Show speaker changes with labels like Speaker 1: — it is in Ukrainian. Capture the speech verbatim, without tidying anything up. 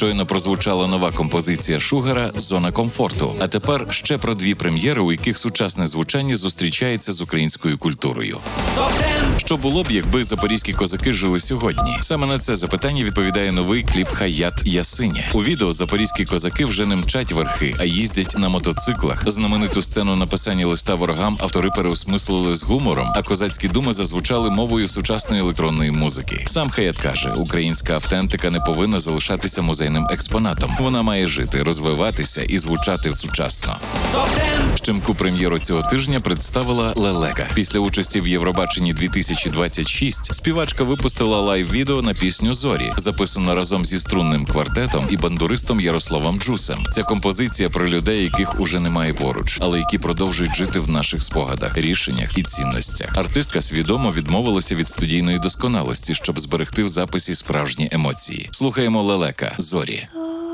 Speaker 1: Щойно прозвучала нова композиція Шугара «Зона комфорту». А тепер ще про дві прем'єри, у яких сучасне звучання зустрічається з українською культурою. Що було б, якби запорізькі козаки жили сьогодні? Саме на це запитання відповідає новий кліп «Хаят Ясиня». У відео запорізькі козаки вже не мчать верхи, а їздять на мотоциклах. Знамениту сцену написання листа ворогам автори переосмислили з гумором, а козацькі думи зазвучали мовою сучасної електронної музики. Сам Хаят каже, українська автентика не повинна залишатися музейним експонатом. Вона має жити, розвиватися і звучати сучасно. Щемку прем'єру цього тижня представила Лелека. Після участі в Євробаченні дві тисячі двадцять шість співачка випустила лайв-відео на пісню «Зорі», записану разом зі струнним квартетом і бандуристом Ярославом Джусем. Ця композиція про людей, яких уже немає поруч, але які продовжують жити в наших спогадах, рішеннях і цінностях. Артистка свідомо відмовилася від студійної досконалості, щоб зберегти в записі справжні емоції. Слухаємо Лелека «Зорі».